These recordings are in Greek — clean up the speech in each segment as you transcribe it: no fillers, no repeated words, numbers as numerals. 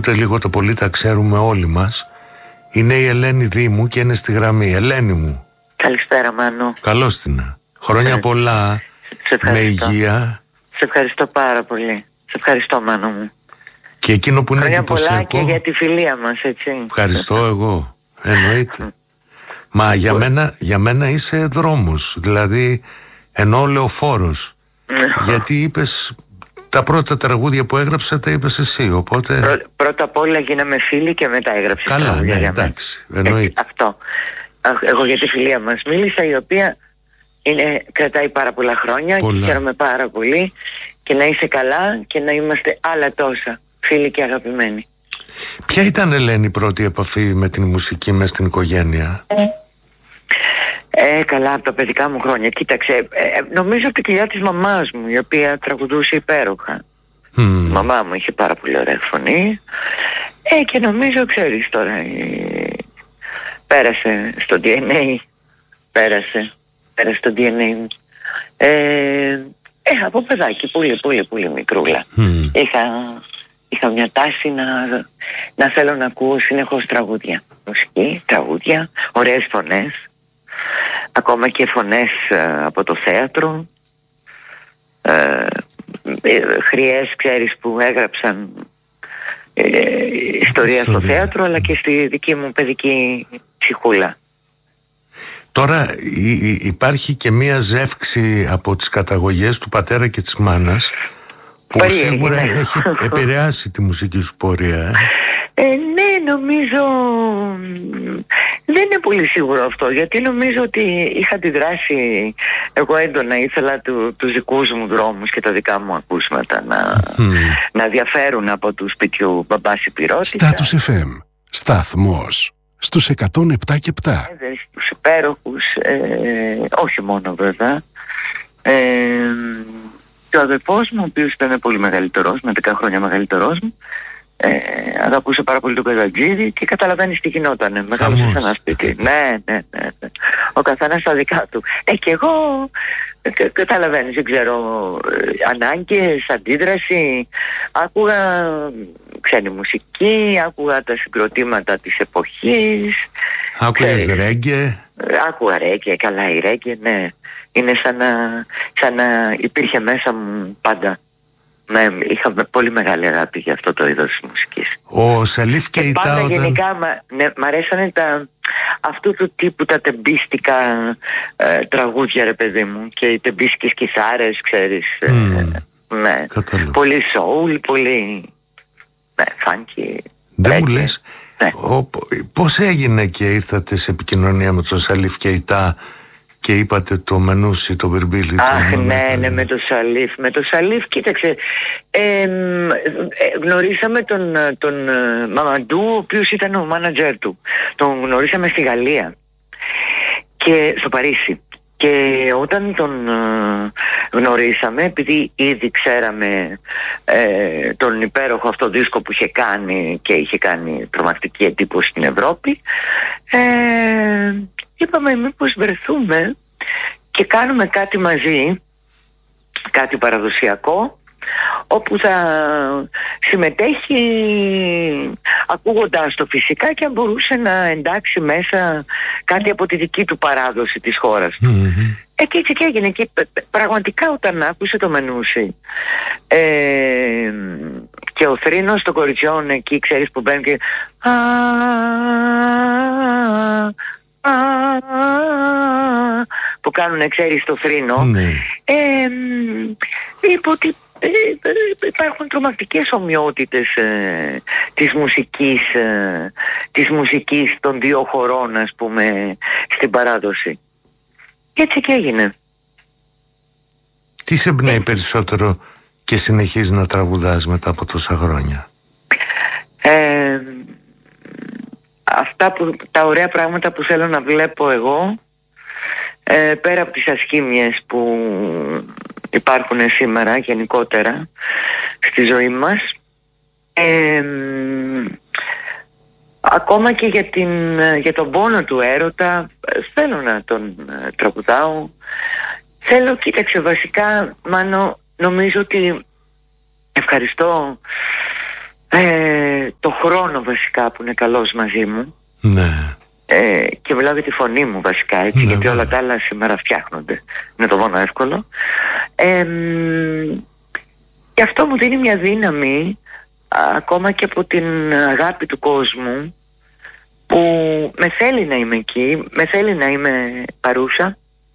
ούτε λίγο το πολύ τα ξέρουμε όλοι μας. Είναι η Ελένη Δήμου και είναι στη γραμμή. Ελένη μου. Καλησπέρα, Μάνο. Καλώς την. Χρόνια πολλά. Με υγεία. Σε ευχαριστώ πάρα πολύ. Σε ευχαριστώ, Μάνο μου. Και εκείνο που είναι εντυπωσιακό. Χρόνια πολλά και για τη φιλία μας, έτσι. Ευχαριστώ εγώ. Εννοείται. Μα για μένα είσαι δρόμος. Δηλαδή ενώ λεωφόρος. Γιατί είπες τα πρώτα τραγούδια που έγραψα τα είπες εσύ. Οπότε πρώτα απ' όλα γίναμε φίλοι και μετά έγραψες. Καλά, ναι, εντάξει. Εννοείται. Αυτό. Εγώ για τη φιλία μας μίλησα, η οποία κρατάει πάρα πολλά χρόνια. Και χαίρομαι πάρα πολύ. Και να είσαι καλά και να είμαστε άλλα τόσα φίλοι και αγαπημένοι. Ποια ήταν, Ελένη, η πρώτη επαφή με την μουσική μες στην οικογένεια? Καλά, από τα παιδικά μου χρόνια. Κοίταξε, νομίζω από την κοιλιά της μαμάς μου, η οποία τραγουδούσε υπέροχα. Η μαμά μου είχε πάρα πολύ ωραία φωνή. Και νομίζω, ξέρεις τώρα, πέρασε στο DNA. Πέρασε στο DNA μου. Από παιδάκι, πολύ μικρούλα. Είχα μια τάση να θέλω να ακούω συνεχώς τραγούδια. Μουσική, τραγούδια, ωραίες φωνές. Ακόμα και φωνές από το θέατρο. Χρειές, ξέρεις, που έγραψαν ιστορία στο θέατρο, αλλά και στη δική μου παιδική ψυχούλα. Τώρα υπάρχει και μία ζεύξη από τις καταγωγές του πατέρα και της μάνας που σίγουρα έχει επηρεάσει τη μουσική σου πορεία. Ναι, νομίζω δεν είναι πολύ σίγουρο αυτό, γιατί νομίζω ότι είχα αντιδράσει εγώ έντονα. Ήθελα τους δικούς μου δρόμους και τα δικά μου ακούσματα να διαφέρουν από του σπιτιού μπαμπάς υπηρώτησα. Status FM, σταθμός στους 107 και 7. Τους υπέροχους, όχι μόνο βέβαια. Και ο αδερφός μου, ο οποίος ήταν πολύ μεγαλύτερος, με 10 χρόνια μεγαλύτερος μου, αγαπούσε πάρα πολύ τον Καζαντζίδη και καταλαβαίνεις τι γινότανε. Μεγάλωσε σε ένα σπίτι. Ναι. Ο καθένας στα δικά του. Και εγώ καταλαβαίνεις, δεν ξέρω, ανάγκες, αντίδραση. Άκουγα ξένη μουσική, άκουγα τα συγκροτήματα της εποχής. Άκουγες ρέγγε? Άκουγα ρέγγε, καλά, η ρέγγε, ναι. Είναι σαν να υπήρχε μέσα μου πάντα. Είχα πολύ μεγάλη αγάπη για αυτό το είδος της μουσικής. Ο Σαλίφ και η πάντα γενικά μ' αρέσανε αυτού του τύπου τα τεμπίστικα τραγούδια, ρε παιδί μου, και οι τεμπίστικες κιθάρες, ξέρεις. Ναι. Πολύ soul, πολύ funky. Δεν μου λες, πώς έγινε και ήρθατε σε επικοινωνία με τον Σαλίφ και η και είπατε το Μενούσι, το Μπιρμπίλι? Ναι, με το Σαλίφ. Με το Σαλίφ, κοίταξε, γνωρίσαμε τον Μαμαντού, ο οποίος ήταν ο μάνατζερ του. Τον γνωρίσαμε στη Γαλλία και στο Παρίσι. Και όταν τον γνωρίσαμε, επειδή ήδη ξέραμε τον υπέροχο αυτό δίσκο που είχε κάνει και είχε κάνει τρομακτική εντύπωση στην Ευρώπη, είπαμε μήπως βρεθούμε και κάνουμε κάτι μαζί, κάτι παραδοσιακό, όπου θα συμμετέχει ακούγοντάς το φυσικά και αν μπορούσε να εντάξει μέσα κάτι από τη δική του παράδοση της χώρας του. Και έτσι και έγινε. Και πραγματικά όταν άκουσε το Μενούσι και ο θρήνος των κοριτσιών εκεί, ξέρεις, που μπαίνουν και που κάνουν, ξέρεις, το θρήνο, είπε ότι υπάρχουν τρομακτικές ομοιότητες της μουσικής των δύο χωρών, ας πούμε, στην παράδοση. Και έτσι και έγινε. Τι σε εμπνέει περισσότερο και συνεχίζει να τραγουδάς μετά από τόσα χρόνια? Τα ωραία πράγματα που θέλω να βλέπω εγώ, πέρα από τις ασχήμιες που υπάρχουν σήμερα γενικότερα στη ζωή μας, ακόμα και για τον πόνο του έρωτα θέλω να τον τραγουδάω. Θέλω, κοίταξε, βασικά, Μάνο, νομίζω ότι ευχαριστώ Το χρόνο βασικά που είναι καλός μαζί μου. Ναι. Και μιλάω για τη φωνή μου βασικά, έτσι, γιατί όλα τα άλλα σήμερα φτιάχνονται. Είναι το μόνο εύκολο. Και αυτό μου δίνει μια δύναμη, ακόμα και από την αγάπη του κόσμου, που με θέλει να είμαι εκεί, με θέλει να είμαι παρούσα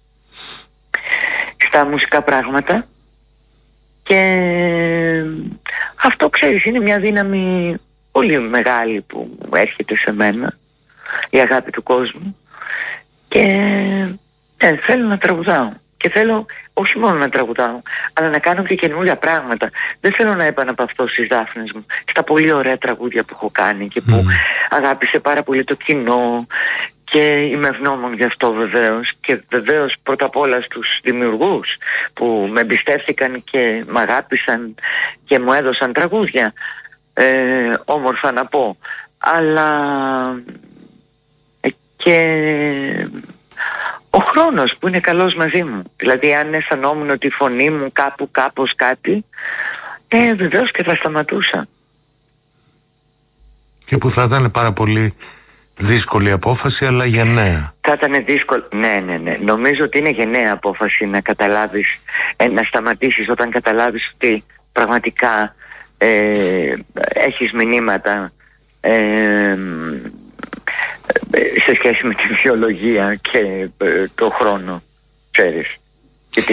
στα μουσικά πράγματα. Και αυτό, ξέρεις, είναι μια δύναμη πολύ μεγάλη που έρχεται σε μένα, η αγάπη του κόσμου. Και θέλω να τραγουδάω. Και θέλω όχι μόνο να τραγουδάω, αλλά να κάνω και καινούργια πράγματα. Δεν θέλω να επαναπαυθώ στις δάφνες μου, στα πολύ ωραία τραγούδια που έχω κάνει και που αγάπησε πάρα πολύ το κοινό. Και είμαι ευγνώμων γι' αυτό βεβαίως. Και βεβαίως πρώτα απ' όλα στους δημιουργούς που με εμπιστεύτηκαν και με αγάπησαν και μου έδωσαν τραγούδια, όμορφα να πω. Αλλά και ο χρόνος που είναι καλός μαζί μου. Δηλαδή αν αισθανόμουν ότι η φωνή μου κάπως κάτι, βεβαίως και θα σταματούσα. Και που θα ήταν πάρα πολύ δύσκολη απόφαση, αλλά γενναία. Θα ήταν δύσκολο. Ναι. Νομίζω ότι είναι γενναία απόφαση να καταλάβεις, να σταματήσεις όταν καταλάβεις ότι πραγματικά έχεις μηνύματα σε σχέση με τη βιολογία και το χρόνο, ξέρεις, και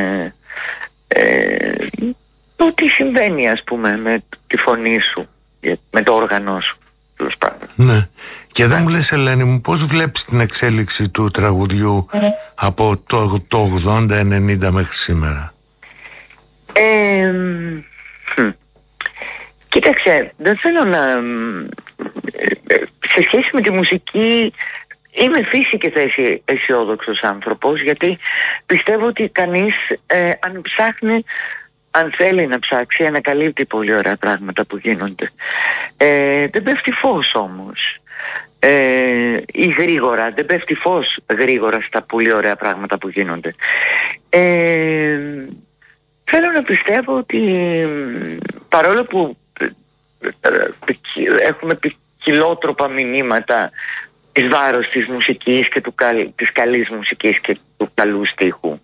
το τι συμβαίνει, ας πούμε, με τη φωνή σου, με το όργανο σου. Ναι. Και δεν μου λες, Ελένη μου, πώς βλέπεις την εξέλιξη του τραγουδιού από το 80-90 μέχρι σήμερα? Κοίταξε, δεν θέλω να... σε σχέση με τη μουσική είμαι φύση και θέση αισιόδοξος άνθρωπος, γιατί πιστεύω ότι κανείς αν ψάχνει, αν θέλει να ψάξει, ανακαλύπτει πολύ ωραία πράγματα που γίνονται. Δεν πέφτει φως όμως, ή γρήγορα, δεν πέφτει φως γρήγορα στα πολύ ωραία πράγματα που γίνονται. Θέλω να πιστεύω ότι παρόλο που έχουμε ποικιλότροπα μηνύματα εις βάρος της μουσικής και της καλής μουσικής και του καλού στίχου,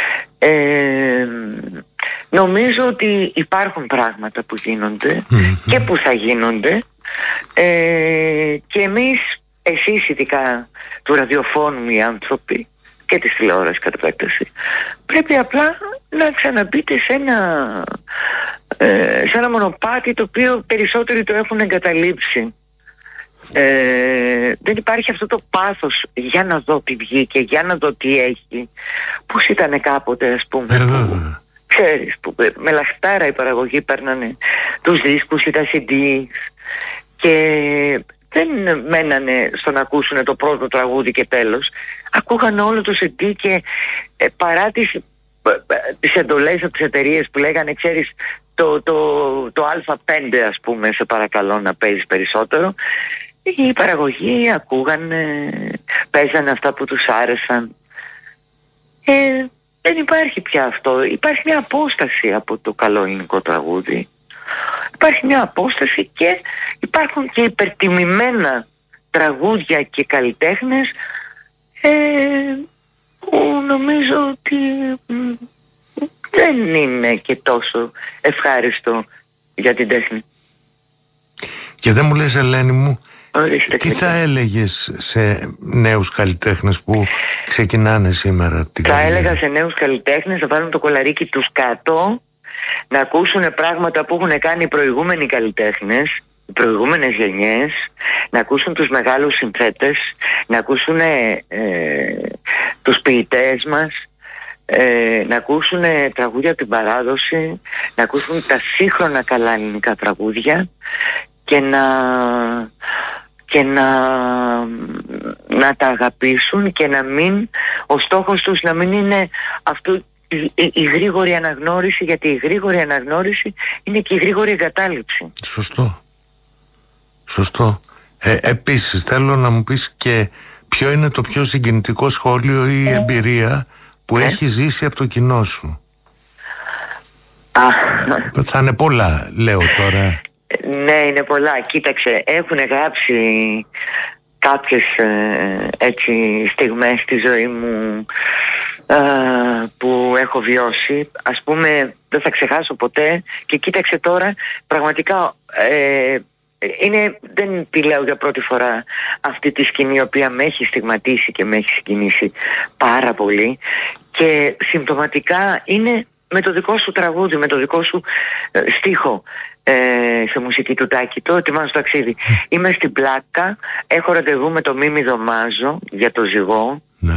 νομίζω ότι υπάρχουν πράγματα που γίνονται και που θα γίνονται, και εμείς, εσείς ειδικά του ραδιοφώνου οι άνθρωποι και της τηλεόρασης κατ' επέκταση, πρέπει απλά να ξαναμπείτε σε ένα μονοπάτι το οποίο περισσότεροι το έχουν εγκαταλείψει. Δεν υπάρχει αυτό το πάθος για να δω τι βγήκε, για να δω τι έχει. Πώς ήταν κάποτε, ας πούμε, ξέρεις, που με λαχτάρα η παραγωγή παίρνανε τους δίσκους ή τα CD και δεν μένανε στο να ακούσουν το πρώτο τραγούδι και τέλος. Ακούγανε όλο το CD και παρά τις εντολές από τις εταιρείες που λέγανε, ξέρεις, το Α5, ας πούμε, σε παρακαλώ να παίζεις περισσότερο, η παραγωγή ακούγανε, παίζανε αυτά που τους άρεσαν. Δεν υπάρχει πια αυτό. Υπάρχει μια απόσταση από το καλό ελληνικό τραγούδι. Υπάρχει μια απόσταση και υπάρχουν και υπερτιμημένα τραγούδια και καλλιτέχνες που νομίζω ότι δεν είναι και τόσο ευχάριστο για την τέχνη. Και δεν μου λες, Ελένη μου, τι θα έλεγες σε νέους καλλιτέχνες που ξεκινάνε σήμερα την καριέρα? Θα έλεγα σε νέους καλλιτέχνες να βάλουν το κολαρίκι τους κάτω, να ακούσουν πράγματα που έχουν κάνει οι προηγούμενοι καλλιτέχνες, οι προηγούμενες γενιές, να ακούσουν τους μεγάλους συνθέτες, να ακούσουν τους ποιητές μας, να ακούσουν τραγούδια από την παράδοση, να ακούσουν τα σύγχρονα καλά ελληνικά τραγούδια και να τα αγαπήσουν και να μην, ο στόχος τους να μην είναι αυτό, η γρήγορη αναγνώριση, γιατί η γρήγορη αναγνώριση είναι και η γρήγορη εγκατάλειψη. Σωστό. Επίσης θέλω να μου πεις και ποιο είναι το πιο συγκινητικό σχόλιο ή εμπειρία που έχει ζήσει από το κοινό σου. Θα είναι πολλά, λέω τώρα. Ναι, είναι πολλά. Κοίταξε, έχουν γράψει κάποιες έτσι στιγμές στη ζωή μου που έχω βιώσει. Ας πούμε, δεν θα ξεχάσω ποτέ, και κοίταξε τώρα, πραγματικά δεν τη λέω για πρώτη φορά αυτή τη σκηνή, η οποία με έχει στιγματίσει και με έχει συγκινήσει πάρα πολύ, και συμπτωματικά είναι με το δικό σου τραγούδι, με το δικό σου στίχο, σε μουσική του Τάκη, το «Ετοιμάζω ταξίδι». Είμαι στην Πλάκα, έχω ραντεβού με το Μίμη Δωμάζο για το ζυγό, ναι.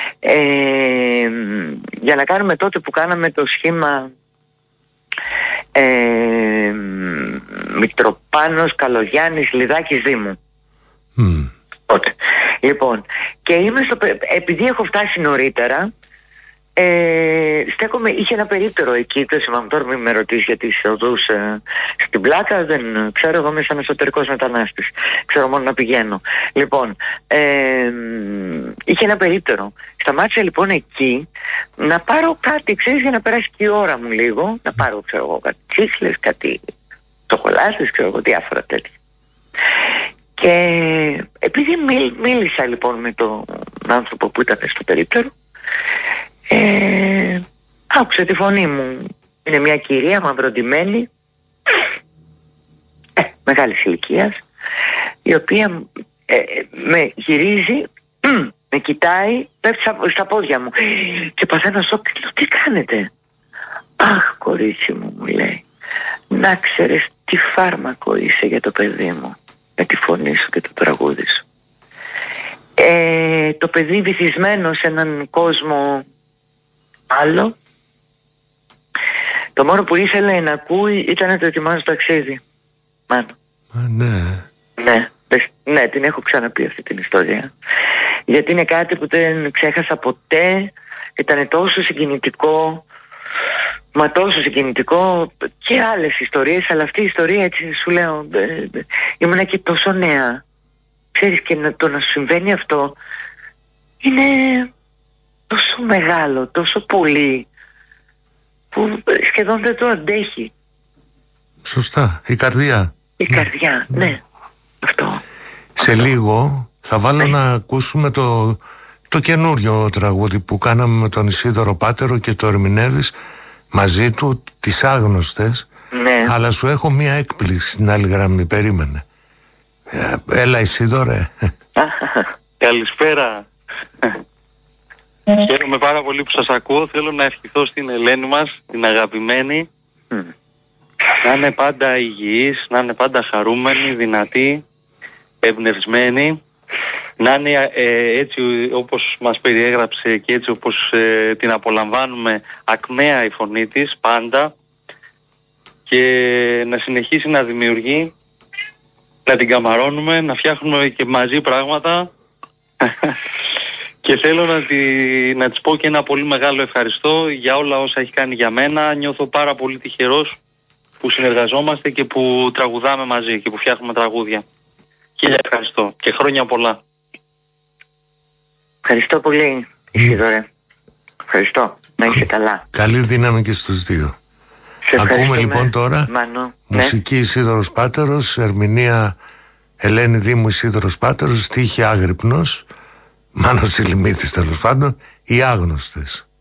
Για να κάνουμε τότε που κάναμε το σχήμα Μητροπάνος, Καλογιάννης, Λιδάκης, Δήμου. Τότε. Λοιπόν, και είμαι επειδή έχω φτάσει νωρίτερα, στέκομαι, είχε ένα περίπτερο εκεί, το θυμάμαι τώρα, μην με ρωτήσει για τις οδούς στην Πλάκα, δεν ξέρω, εγώ είμαι σαν εσωτερικός μετανάστης, ξέρω μόνο να πηγαίνω. Λοιπόν, είχε ένα περίπτερο. Σταμάτησα λοιπόν εκεί να πάρω κάτι, ξέρεις, για να περάσει και η ώρα μου λίγο, να πάρω, ξέρω εγώ, κάτι τσίχλες, κάτι τσοκολάτες, ξέρω εγώ, διάφορα τέτοια. Και επειδή μίλησα λοιπόν με τον άνθρωπο που ήταν στο περίπτερο, άκουσα τη φωνή μου. Είναι μια κυρία μαυροντημένη, μεγάλης ηλικίας, η οποία με γυρίζει, με κοιτάει, πέφτει στα πόδια μου και παθαίνω σοκ. Λέω, τι κάνετε? Αχ, κορίτσι μου, μου λέει, να ξέρεις τι φάρμακο είσαι για το παιδί μου, με τη φωνή σου και το τραγούδι σου. Το παιδί βυθισμένο σε έναν κόσμο άλλο, το μόνο που ήθελε να ακούει ήταν το «Ετοιμάζω ταξίδι». Μάνο. Ναι, την έχω ξαναπεί αυτή την ιστορία, γιατί είναι κάτι που δεν ξέχασα ποτέ. Ήταν τόσο συγκινητικό, μα τόσο συγκινητικό, και άλλες ιστορίες, αλλά αυτή η ιστορία, έτσι σου λέω, ήμουνα και τόσο νέα, ξέρεις, και το να σου συμβαίνει αυτό είναι τόσο μεγάλο, τόσο πολύ, που σχεδόν δεν το αντέχει. Σωστά, η καρδιά. Η καρδιά, ναι, αυτό. Σε λίγο θα βάλω να ακούσουμε το καινούριο τραγούδι που κάναμε με τον Ισίδωρο Πάτερο και το ερμηνεύεις μαζί του, «Τις Άγνωστες». Ναι. Αλλά σου έχω μία έκπληξη στην άλλη γραμμή, περίμενε. Έλα Ισίδωρε. Καλησπέρα. Χαίρομαι πάρα πολύ που σας ακούω. Θέλω να ευχηθώ στην Ελένη μας, την αγαπημένη, να είναι πάντα υγιής, να είναι πάντα χαρούμενη, δυνατή, εμπνευσμένη, να είναι έτσι όπως μας περιέγραψε και έτσι όπως την απολαμβάνουμε, ακμαία η φωνή της πάντα, και να συνεχίσει να δημιουργεί, να την καμαρώνουμε, να φτιάχνουμε και μαζί πράγματα. Και θέλω να της πω και ένα πολύ μεγάλο ευχαριστώ για όλα όσα έχει κάνει για μένα. Νιώθω πάρα πολύ τυχερός που συνεργαζόμαστε και που τραγουδάμε μαζί και που φτιάχνουμε τραγούδια. Χίλια ευχαριστώ και χρόνια πολλά. Ευχαριστώ πολύ, Ισίδωρε. Ευχαριστώ. Να είσαι καλά. Καλή δύναμη και στους δύο. Ακούμε λοιπόν τώρα μουσική Ισίδωρος Πάτερος, ερμηνεία Ελένη Δήμου, Ισίδωρος Πάτερος, στίχη Άγρυπνος, Μάνος Ηλιμήθης τέλος πάντων, «Οι Άγνωστες».